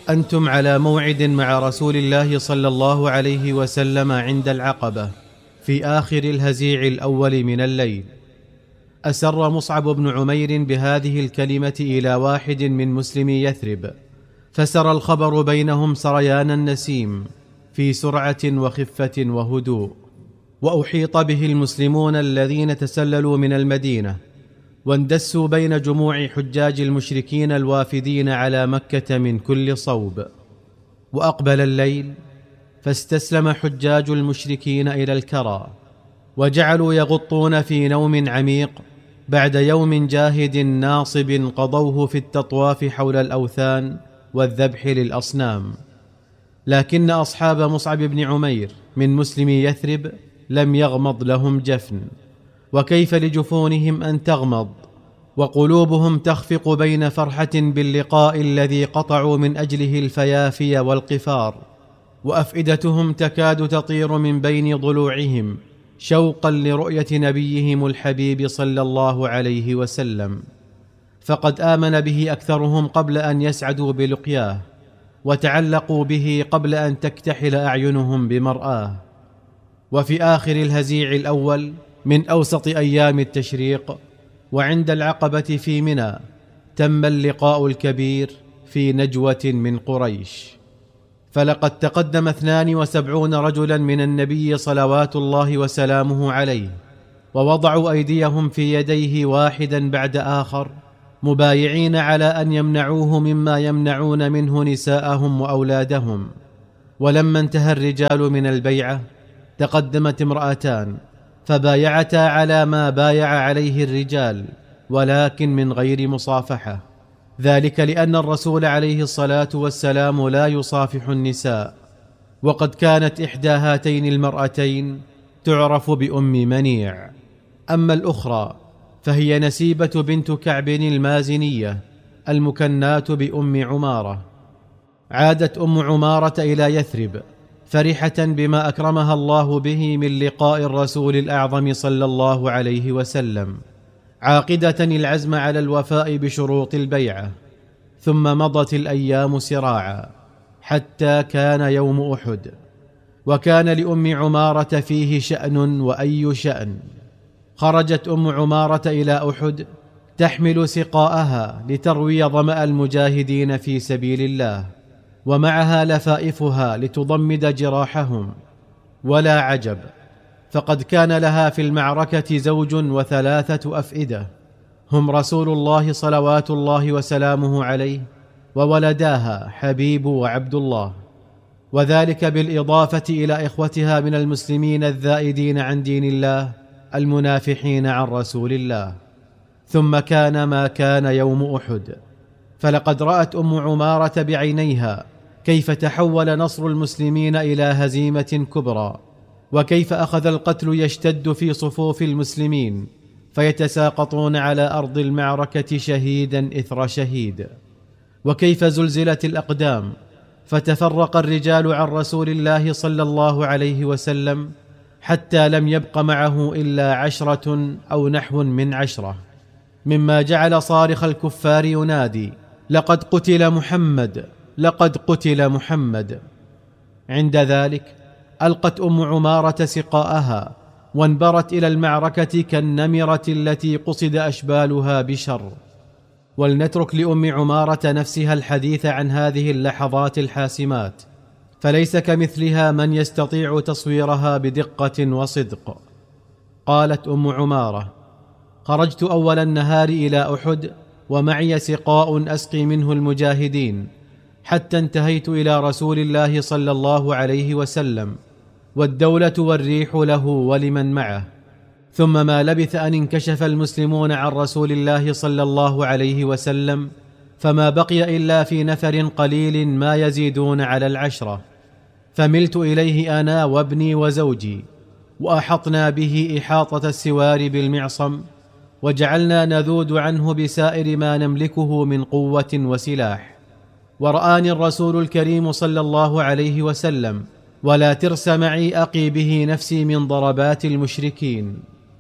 أنتم على موعد مع رسول الله صلى الله عليه وسلم عند العقبة في آخر الهزيع الأول من الليل. أسر مصعب بن عمير بهذه الكلمة إلى واحد من مسلمي يثرب، فسر الخبر بينهم سريان النسيم في سرعة وخفة وهدوء. وأحيط به المسلمون الذين تسللوا من المدينة، واندسوا بين جموع حجاج المشركين الوافدين على مكة من كل صوب. وأقبل الليل، فاستسلم حجاج المشركين إلى الكرى، وجعلوا يغطون في نوم عميق بعد يوم جاهد ناصب قضوه في التطواف حول الأوثان والذبح للأصنام. لكن أصحاب مصعب بن عمير من مسلمي يثرب لم يغمض لهم جفن، وكيف لجفونهم أن تغمض وقلوبهم تخفق بين فرحة باللقاء الذي قطعوا من أجله الفيافي والقفار، وأفئدتهم تكاد تطير من بين ضلوعهم شوقا لرؤية نبيهم الحبيب صلى الله عليه وسلم. فقد آمن به أكثرهم قبل أن يسعدوا بلقياه، وتعلقوا به قبل أن تكتحل أعينهم بمرآه. وفي آخر الهزيع الأول من أوسط أيام التشريق، وعند العقبة في منى، تم اللقاء الكبير في نجوة من قريش. فلقد تقدم 72 رجلا من النبي صلوات الله وسلامه عليه، ووضعوا أيديهم في يديه واحدا بعد آخر، مبايعين على أن يمنعوه مما يمنعون منه نساءهم وأولادهم. ولما انتهى الرجال من البيعة، تقدمت امرأتان فبايعتا على ما بايع عليه الرجال، ولكن من غير مصافحة، ذلك لأن الرسول عليه الصلاة والسلام لا يصافح النساء. وقد كانت إحدى هاتين المرأتين تعرف بأم منيع. أما الأخرى فهي نسيبة بنت كعب المازنية المكناة بأم عمارة. عادت أم عمارة إلى يثرب فرحة بما أكرمها الله به من لقاء الرسول الأعظم صلى الله عليه وسلم، عاقدة العزم على الوفاء بشروط البيعة. ثم مضت الأيام سراعا حتى كان يوم أحد، وكان لأم عمارة فيه شأن وأي شأن. خرجت أم عمارة إلى أحد تحمل سقاءها لتروي ظمأ المجاهدين في سبيل الله، ومعها لفائفها لتضمد جراحهم. ولا عجب، فقد كان لها في المعركة زوج وثلاثة أفئدة، هم رسول الله صلوات الله وسلامه عليه وولداها حبيب وعبد الله، وذلك بالإضافة إلى إخوتها من المسلمين الذائدين عن دين الله المنافحين عن رسول الله. ثم كان ما كان يوم أحد، فلقد رأت أم عمارة بعينيها كيف تحول نصر المسلمين إلى هزيمة كبرى، وكيف أخذ القتل يشتد في صفوف المسلمين، فيتساقطون على أرض المعركة شهيدا إثر شهيد، وكيف زلزلت الأقدام، فتفرق الرجال عن رسول الله صلى الله عليه وسلم، حتى لم يبق معه إلا 10 أو نحو من 10، مما جعل صارخ الكفار ينادي: لقد قتل محمد، لقد قتل محمد. عند ذلك ألقت أم عمارة سقاءها وانبرت إلى المعركة كالنمرة التي قصد أشبالها بشر. ولنترك لأم عمارة نفسها الحديث عن هذه اللحظات الحاسمات، فليس كمثلها من يستطيع تصويرها بدقة وصدق. قالت أم عمارة: خرجت أول النهار إلى أحد ومعي سقاء أسقي منه المجاهدين، حتى انتهيت إلى رسول الله صلى الله عليه وسلم، والدولة والريح له ولمن معه. ثم ما لبث أن انكشف المسلمون عن رسول الله صلى الله عليه وسلم، فما بقي إلا في نفر قليل ما يزيدون على 10، فملت إليه أنا وابني وزوجي، وأحطنا به إحاطة السوار بالمعصم، وجعلنا نذود عنه بسائر ما نملكه من قوة وسلاح. ورآني الرسول الكريم صلى الله عليه وسلم، ولا ترس معي أقي به نفسي من ضربات المشركين.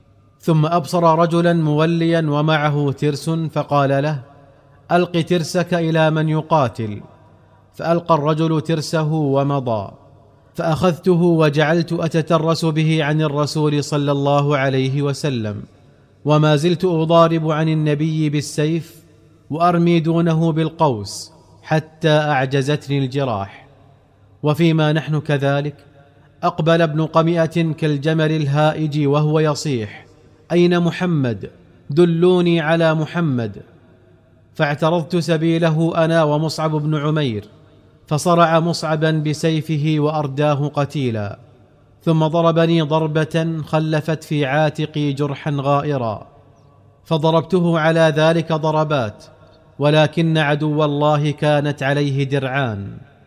ثم أبصر رجلا موليا ومعه ترس، فقال له: ألق ترسك إلى من يقاتل. فألقى الرجل ترسه ومضى، فأخذته وجعلت أتترس به عن الرسول صلى الله عليه وسلم، وما زلت أضارب عن النبي بالسيف وأرمي دونه بالقوس حتى أعجزتني الجراح. وفيما نحن كذلك أقبل ابن قمئة كالجمل الهائج وهو يصيح: أين محمد؟ دلوني على محمد. فاعترضت سبيله أنا ومصعب بن عمير، فصرع مصعبا بسيفه وأرداه قتيلا، ثم ضربني ضربة خلفت في عاتقي جرحا غائرا، فضربته على ذلك ضربات، ولكن عدو الله كانت عليه درعان.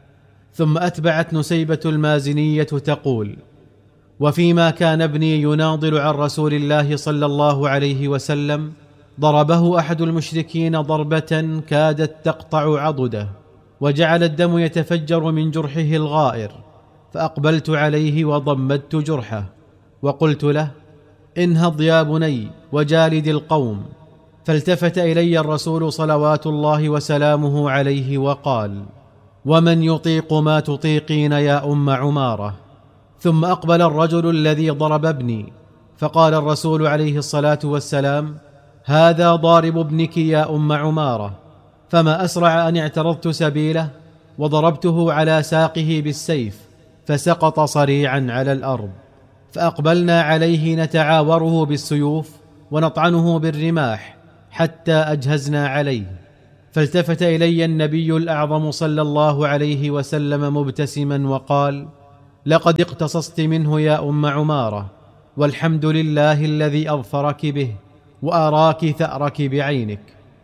ثم أتبعت نسيبة المازنية تقول: وفيما كان ابني يناضل عن رسول الله صلى الله عليه وسلم، ضربه أحد المشركين ضربة كادت تقطع عضده، وجعل الدم يتفجر من جرحه الغائر، فأقبلت عليه وضمدت جرحه وقلت له: انهض يا بني وجالد القوم. فالتفت إلي الرسول صلوات الله وسلامه عليه وقال: ومن يطيق ما تطيقين يا أم عمارة؟ ثم أقبل الرجل الذي ضرب ابني، فقال الرسول عليه الصلاة والسلام: هذا ضارب ابنك يا أم عمارة. فما أسرع أن اعترضت سبيله وضربته على ساقه بالسيف، فسقط صريعا على الأرض. فأقبلنا عليه نتعاوره بالسيوف ونطعنه بالرماح حتى أجهزنا عليه. فالتفت إلي النبي الأعظم صلى الله عليه وسلم مبتسما وقال: لقد اقتصصت منه يا أم عمارة، والحمد لله الذي أظفرك به وأراك ثأرك بعينك.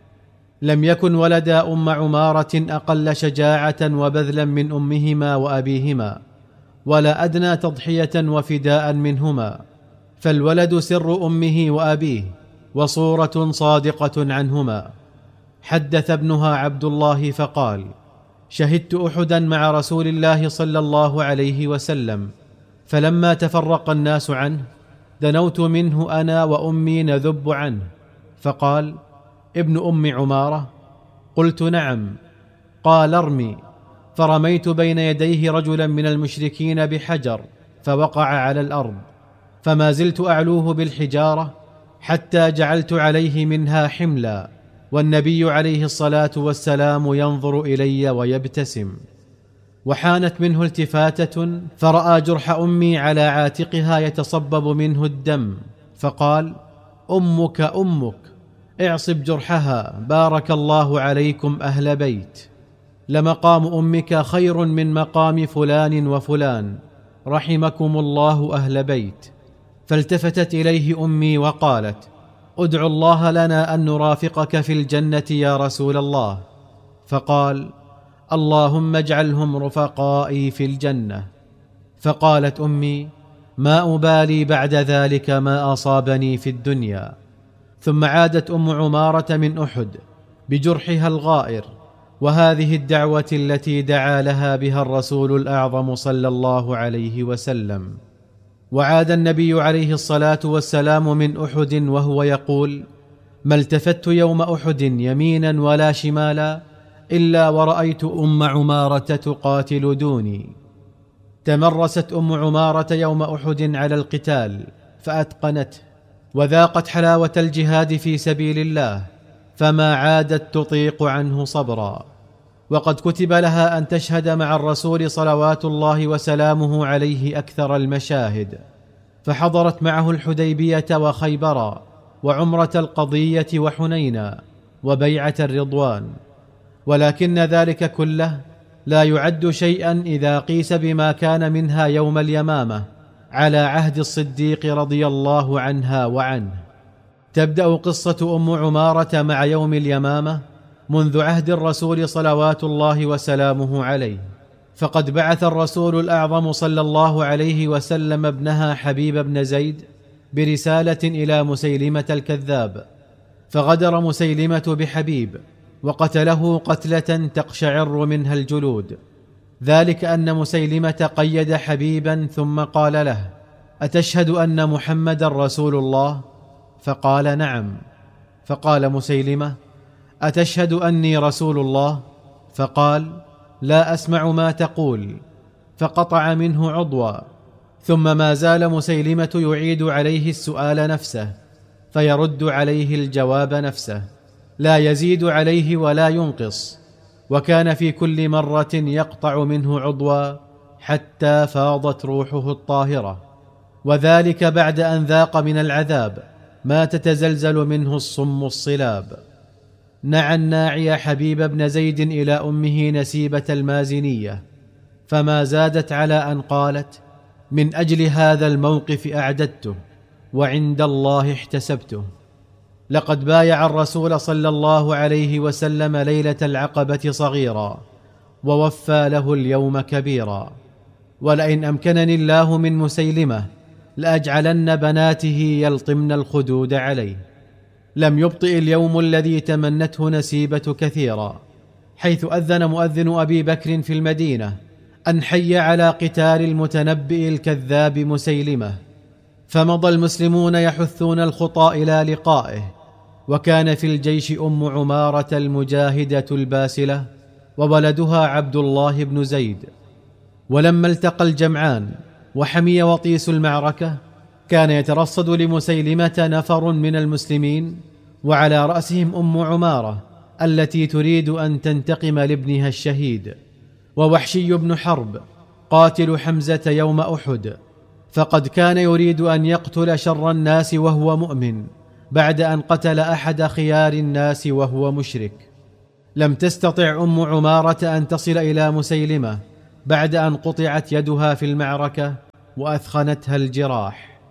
لم يكن ولدا أم عمارة أقل شجاعة وبذلا من أمهما وأبيهما، ولا أدنى تضحية وفداء منهما، فالولد سر أمه وأبيه وصورة صادقة عنهما. حدث ابنها عبد الله فقال: شهدت أحدا مع رسول الله صلى الله عليه وسلم، فلما تفرق الناس عنه دنوت منه أنا وأمي نذب عنه، فقال: ابن أم عمارة؟ قلت: نعم. قال: ارمي. فرميت بين يديه رجلا من المشركين بحجر فوقع على الأرض، فما زلت أعلوه بالحجارة حتى جعلت عليه منها حملا، والنبي عليه الصلاة والسلام ينظر إلي ويبتسم. وحانت منه التفاتة فرأى جرح أمي على عاتقها يتصبب منه الدم، فقال: أمك أمك، اعصب جرحها، بارك الله عليكم أهل بيت. لمقام أمك خير من مقام فلان وفلان، رحمكم الله أهل بيت. فالتفتت إليه أمي وقالت: ادعو الله لنا أن نرافقك في الجنة يا رسول الله. فقال: اللهم اجعلهم رفقائي في الجنة. فقالت أمي: ما أبالي بعد ذلك ما أصابني في الدنيا. ثم عادت أم عمارة من أحد بجرحها الغائر، وهذه الدعوة التي دعا لها بها الرسول الأعظم صلى الله عليه وسلم. وعاد النبي عليه الصلاة والسلام من أحد وهو يقول: ما التفت يوم أحد يمينا ولا شمالا إلا ورأيت أم عمارة تقاتل دوني. تمرست أم عمارة يوم أحد على القتال فأتقنته، وذاقت حلاوة الجهاد في سبيل الله، فما عادت تطيق عنه صبرا. وقد كتب لها أن تشهد مع الرسول صلوات الله وسلامه عليه أكثر المشاهد، فحضرت معه الحديبية وخيبرا وعمرة القضية وحنينا وبيعة الرضوان، ولكن ذلك كله لا يعد شيئا إذا قيس بما كان منها يوم اليمامة على عهد الصديق رضي الله عنها وعنه. تبدأ قصة أم عمارة مع يوم اليمامة منذ عهد الرسول صلوات الله وسلامه عليه، فقد بعث الرسول الأعظم صلى الله عليه وسلم ابنها حبيب بن زيد برسالة إلى مسيلمة الكذاب، فغدر مسيلمة بحبيب وقتله قتلة تقشعر منها الجلود، ذلك أن مسيلمة قيد حبيبا ثم قال له: أتشهد أن محمد رسول الله؟ فقال: نعم. فقال مسيلمة: أتشهد أني رسول الله؟ فقال: لا أسمع ما تقول، فقطع منه عضوا. ثم ما زال مسيلمة يعيد عليه السؤال نفسه، فيرد عليه الجواب نفسه، لا يزيد عليه ولا ينقص، وكان في كل مرة يقطع منه عضوا حتى فاضت روحه الطاهرة، وذلك بعد أن ذاق من العذاب ما تتزلزل منه الصم الصلاب. نعى الناعي حبيب بن زيد إلى أمه نسيبة المازنية، فما زادت على أن قالت: من أجل هذا الموقف أعددته، وعند الله احتسبته. لقد بايع الرسول صلى الله عليه وسلم ليلة العقبة صغيرا، ووفى له اليوم كبيرا. ولئن أمكنني الله من مسيلمة لأجعلن بناته يلطمن الخدود عليه. لم يبطئ اليوم الذي تمنته نسيبة كثيرا، حيث أذن مؤذن أبي بكر في المدينة أن حي على قتال المتنبئ الكذاب مسيلمة، فمضى المسلمون يحثون الخطى إلى لقائه. وكان في الجيش أم عمارة المجاهدة الباسلة، وولدها عبد الله بن زيد. ولما التقى الجمعان وحمي وطيس المعركة، كان يترصد لمسيلمة نفر من المسلمين، وعلى رأسهم أم عمارة التي تريد أن تنتقم لابنها الشهيد، ووحشي بن حرب قاتل حمزة يوم أحد، فقد كان يريد أن يقتل شر الناس وهو مؤمن، بعد أن قتل أحد خيار الناس وهو مشرك. لم تستطع أم عمارة أن تصل إلى مسيلمة بعد أن قطعت يدها في المعركة وأثخنتها الجراح،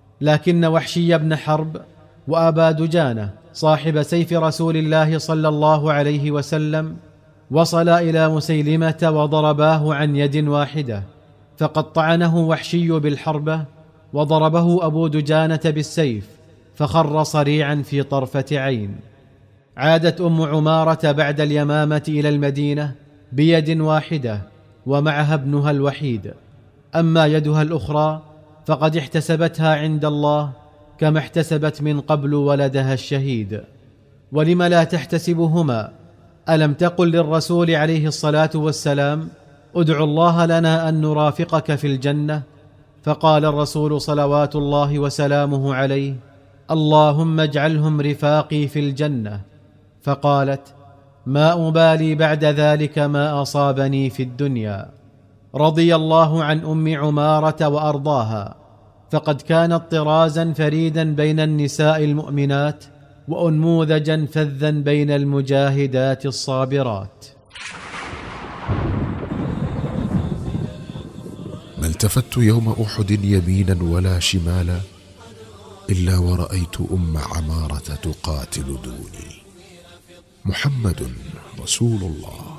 لكن وحشي بن حرب وأبا دجانة صاحب سيف رسول الله صلى الله عليه وسلم وصلا إلى مسيلمة وضرباه عن يد واحدة، فقد طعنه وحشي بالحربة، وضربه أبو دجانة بالسيف فخر صريعا في طرفة عين. عادت أم عمارة بعد اليمامة إلى المدينة بيد واحدة ومعها ابنها الوحيد، أما يدها الأخرى فقد احتسبتها عند الله كما احتسبت من قبل ولدها الشهيد. ولم لا تحتسبهما؟ ألم تقل للرسول عليه الصلاة والسلام: ادعوا الله لنا أن نرافقك في الجنة؟ فقال الرسول صلوات الله وسلامه عليه: اللهم اجعلهم رفاقي في الجنة. فقالت: ما أبالي بعد ذلك ما أصابني في الدنيا. رضي الله عن أم عمارة وأرضاها، فقد كانت طرازا فريدا بين النساء المؤمنات، وأنموذجا فذا بين المجاهدات الصابرات. ما التفت يوم أحد يمينا ولا شمالا إلا ورأيت أم عمارة تقاتل دوني. محمد رسول الله.